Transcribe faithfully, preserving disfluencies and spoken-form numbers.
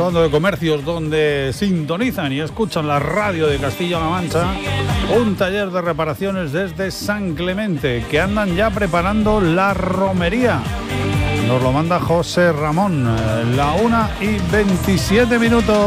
hablando de comercios donde sintonizan y escuchan la radio de Castilla-La Mancha, un taller de reparaciones desde San Clemente, que andan ya preparando la romería. Nos lo manda José Ramón, la una y veintisiete minutos.